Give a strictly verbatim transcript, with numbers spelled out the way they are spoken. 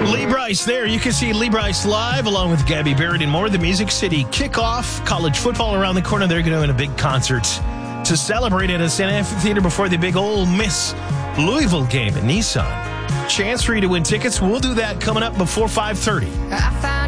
Lee Brice there. You can see Lee Brice live along with Gabby Barrett and more. The Music City kickoff. College football around the corner. They're doing a big concert to celebrate at a San Amphitheater before the big Ole Miss Louisville game at Nissan. Chance for you to win tickets. We'll do that coming up before five thirty. I found